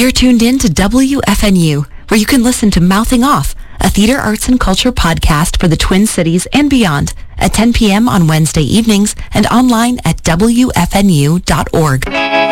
You're tuned in to WFNU, where you can listen to Mouthing Off, a theater, arts, and culture podcast for the Twin Cities and beyond, at 10 p.m. on Wednesday evenings and online at WFNU.org.